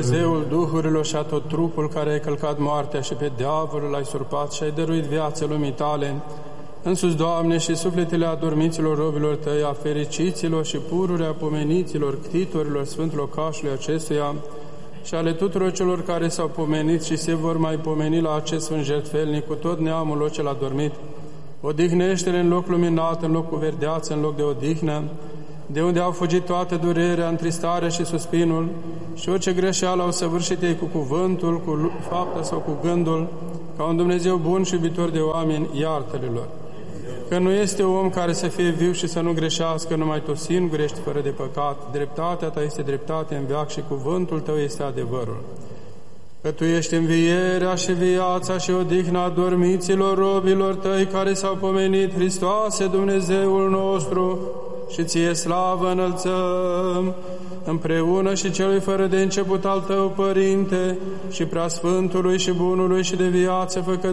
Dumnezeul duhurilor și a tot trupul care ai călcat moartea și pe diavolul l-ai surpat și ai dăruit viață lumii tale, însuți, Doamne, și sufletele adormiților robilor Tăi, a fericiților și pururea pomeniților, ctitorilor Sfântului Locașului acestuia și ale tuturor celor care s-au pomenit și se vor mai pomeni la acest sfânt jertfelnic cu tot neamul lor cel adormit, odihnește-le în loc luminat, în loc cu verdeață, în loc de odihnă, de unde au fugit toată durerea, întristarea și suspinul și orice greșeală au săvârșit ei cu cuvântul, cu fapta sau cu gândul, ca un Dumnezeu bun și iubitor de oameni, iartă-le lor. Că nu este om care să fie viu și să nu greșească, numai Tu singur ești fără de păcat, dreptatea Ta este dreptate în veac și cuvântul Tău este adevărul. Că Tu ești învierea și viața și odihna adormiților robilor Tăi care s-au pomenit, Hristoase, Dumnezeul nostru, și Ție slavă înălțăm, împreună și Celui fără de început al Tău, Părinte, și Preasfântului și Bunului și de viață